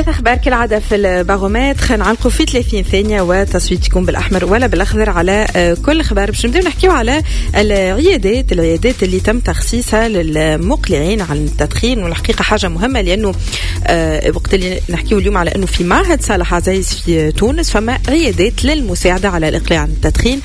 ثلاث أخبار كالعادة في البارومتر نعلقوا في 30 ثانية وتصويتكم بالأحمر ولا بالأخضر على كل خبر. باش نبداو نحكيو على العيادات اللي تم تخصيصها للمقلعين عن التدخين، والحقيقة حاجة مهمة لأنه وقت اللي نحكيو اليوم على أنه في معهد صالح عزيز في تونس فما عيادات للمساعدة على الإقلاع عن التدخين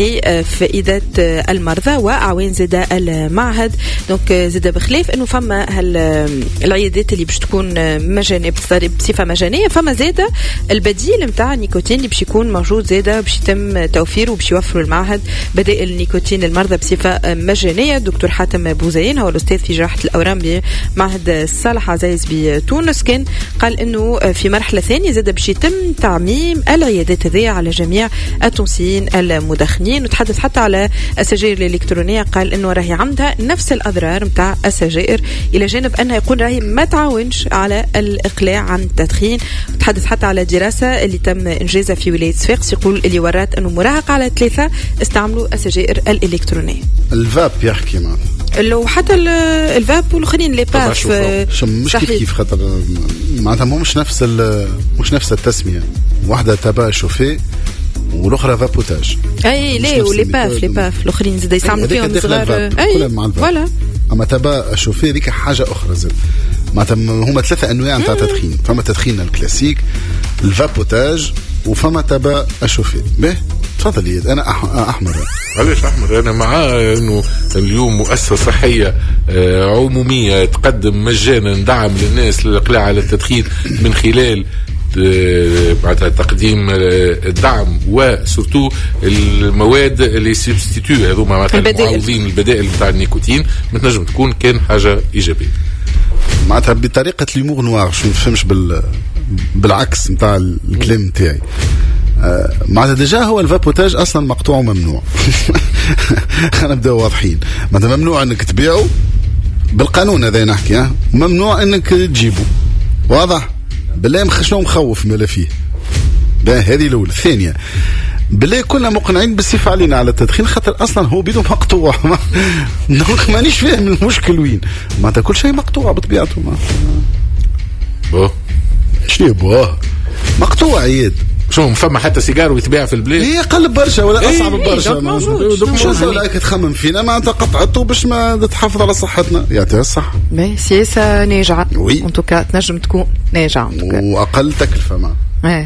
لفائدة المرضى وأعوان زادة المعهد. دونك زادة بخلاف أنه فما العيادات اللي باش تكون مجانية بصفة مجانية، فما زادة البديل متاع النيكوتين اللي باش يكون موجود زادة باش يتم توفيره وباش يوفروا المعهد بدائل النيكوتين للمرضى بصفة مجانية. الدكتور حاتم بوزين هو الأستاذ في جراحة الأورام بمعهد صالح عزيز بتونس كان قال أنه في مرحلة ثانية زادة باش يتم تعميم العيادات هذه على جميع التونسيين المدخنين، وتحدث حتى على السجائر الإلكترونية. قال أنه راهي عندها نفس الأضرار متاع السجائر إلى جانب أنها يقول راهي ما تعاونش على الإقلاع عن التدخين. تحدث حتى على دراسة اللي تم إنجازها في ولاية صفاقس يقول اللي ورات أنه مراهق على 3 استعملوا السجائر الإلكترونية. الفاب يحكي معنا لو حتى الفاب والآخرين اللي باف مش كيف خاطر معناتها مش نفس التسمية، واحدة تبا شوفي والاخرى فابوتاج. اي ليه ولي باف الاخرين زاد يستعملوا فيهم صغار. اي ولا اما تبا شوفي هذيك حاجه اخرى زاد. معناتها هما 3 انواع نتاع تدخين، فما التدخين الكلاسيك، الفابوتاج، وفما تبا شوفي. به تفضل يد. انا احمر. علاش احمر؟ انا معاه انه اليوم مؤسسه صحيه عموميه تقدم مجانا دعم للناس للاقلاع على التدخين من خلال معناتها تقديم الدعم وسورتو المواد اللي سبستيتيو هذوما معناتها معوضين البدائل نتاع النيكوتين بتنجم تكون كان حاجه ايجابيه معناتها بطريقه ليمور نوار. شو نفهمش بالعكس نتاع الكلام نتاعي. معناتها ديجا هو الفابوتاج اصلا مقطوع وممنوع. خلينا نبداو واضحين. معناتها ممنوع انك تبيعه بالقانون هذا نحكي، ممنوع انك تجيبه. واضح؟ بالله شنو مخوف مالا فيه. هذه الأولى. الثانية بالله كنا مقنعين بالصفة علينا على التدخين خاطر أصلا هو بيدو مقطوع. دونك مانيش فاهم المشكل وين. معناتها كل شيء مقطوع بطبيعته. شنو بوه مقطوع عيد. شو فما حتى سيجار ويتباع في البلاد؟ هي قلب برشا ولا أصعب برشا. شو لايك تخمم فينا معناتها قطعته باش ما تحافظ على صحتنا. يعطيها الصح. سياسة ناجعة. انتوكا تنجم تكون ناجعة وأقل تكلفة معه.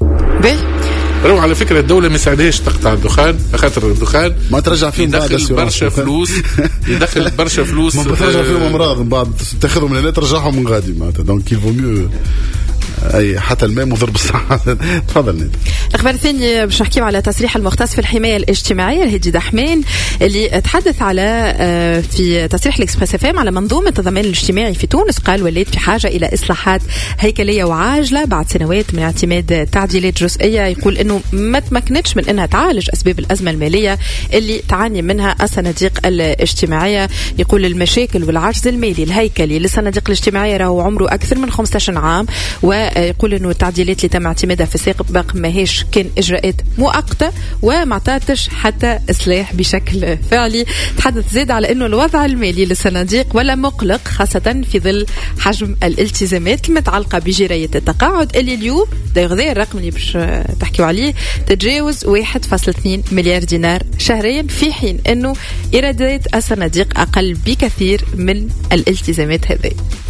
روح على فكرة الدولة ما ساعدهاش تقطع الدخان خاطر الدخان ما ترجع فيهم يدخل برشا فلوس. يدخل برشا فلوس. ما ترجع فيهم أمراض من بعد تاخذهم من هنا ترجعهم من غادي معناتها. دونك يفو ميو أي حتى الماء مضر بالصحة. تفضل نيد. الأخبار الثانية باش نحكيو على تصريح المختص في الحماية الاجتماعية الهادي دحمان اللي تحدث على في تصريح الإكسبريس FM على منظومة الضمان الاجتماعي في تونس. قال وليت في حاجة إلى إصلاحات هيكلية وعاجلة بعد سنوات من اعتماد تعديلات جزئية. يقول إنه ما تمكنتش من إنها تعالج أسباب الأزمة المالية اللي تعاني منها الصناديق الاجتماعية. يقول المشاكل والعجز المالي الهيكلي للصناديق الاجتماعية راهو عمره أكثر من 15 عام. ويقول إنه التعديلات اللي تم اعتمادها في السابق ماهيش كان إجراءات مؤقتة وما عطاتش حتى إصلاح بشكل فعلي. تحدث زاد على إنه الوضع المالي للصناديق ولا مقلق خاصة في ظل حجم الالتزامات المتعلقة بجرية التقاعد اللي اليوم ده الرقم اللي باش تحكيوا عليه تتجاوز 1.2 مليار دينار شهريا، في حين إنه إيرادات الصناديق أقل بكثير من الالتزامات هذه.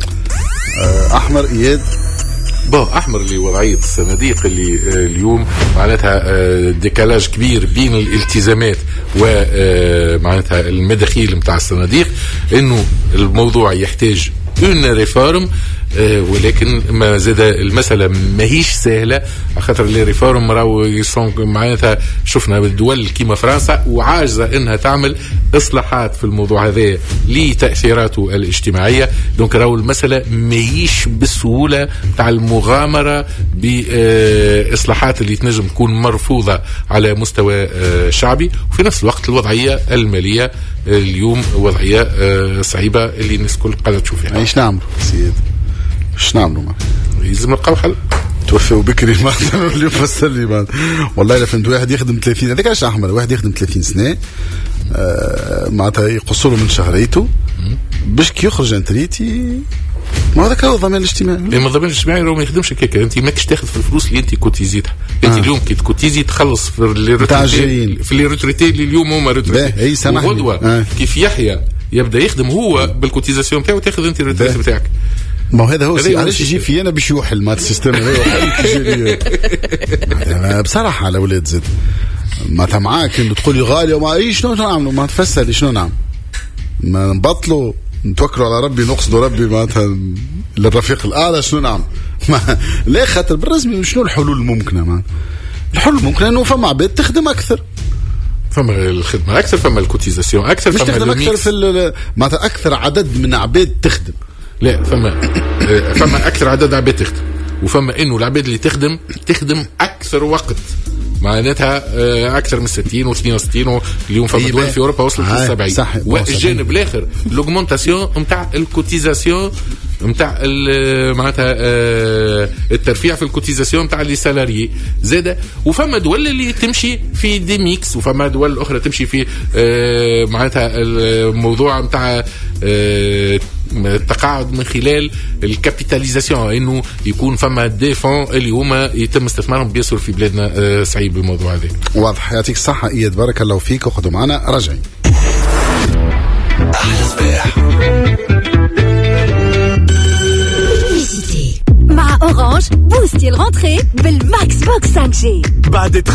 أحمر إياد احمر اللي وضعيه الصناديق اللي اليوم معناتها ديكالاج كبير بين الالتزامات ومعناتها المداخيل نتاع الصناديق. انه الموضوع يحتاج اون ريفورم ولكن ما زاد المسألة ماهيش سهلة خاطر لي ريفورم راهو معناتها شفنا بالدول كيما فرنسا وعاجزة انها تعمل اصلاحات في الموضوع هذا لتأثيراته الاجتماعية. دونك راهو المسألة ماهيش بالسهولة تاع المغامرة بإصلاحات اللي تنجم تكون مرفوضة على مستوى شعبي. وفي نفس الوقت الوضعية المالية اليوم وضعية صعيبة اللي الناس كل قاعدة تشوف فيها. ايش نعمل سيد؟ ايش نعملوا؟ لازم نلقاو حل. توفوا بكري ما اللي فسر لي بعد. والله الا فهمت واحد يخدم 30 هذاك علاش احمر واحد يخدم 30 سنه معناتها يقصوا له من شهريته باش كي يخرج انتريتي ما هذاك هو الضمان الاجتماعي. الضمان الاجتماعي ما يخدمش هكاك، انت ماكش تاخذ في الفلوس اللي انت كوتيزيتها. انت اليوم كي تكوتيزي تخلص في لي روتريتي اللي اليوم هما روتريتي، وغدوه كيف يحيى يبدا يخدم هو بالكوتيزاسيون تاعو تاخذ انت الروتريتي بتاعك. ما هذا هو علاش يجي في انا باش يوحل مات السيستم هذا بصراحه على ولاد زد ما معاك انه تقولي غالي وما اي شنو نعملوا، ما تفسر شنو نعمل، ما نبطلوا نتوكلوا على ربي نقصدوا ربي معناتها للرفيق الاعلى شنو نعمل. لا خاطر بالرسمي شنو الحلول الممكنه؟ ما الحلول الممكنه انه فما عباد تخدم اكثر، فما الخدمه اكثر، فما الكوتيزاسيون اكثر، مش تخدم اكثر في معناتها اكثر عدد من عباد تخدم. لا فما اكثر عدد عباد تخدم، وفما انه العباد اللي تخدم اكثر وقت، معناتها اكثر من 60 و62 اليوم فما دول في اوروبا وصلت ل 70. والجانب الاخر لوغمونتاسيون نتاع الكوتيزاسيون نتاع معناتها الترفيع في الكوتيزاسيون نتاع لي سالاريي زاده. وفما دول اللي تمشي في دي ميكس، وفما دول اخرى تمشي في معناتها الموضوع نتاع التقاعد من خلال الكابيتاليزاسيون، انه يكون فما دي فون اللي هما يتم استثمارهم بيصير في بلادنا صعيب بالموضوع هذا. واضح. يعطيك الصحه اياد، بارك الله فيك، وخذوا معنا رجعي. احلى صباح مع اورانج. بوستي الغونتري بالماكس بوكس 5G بعد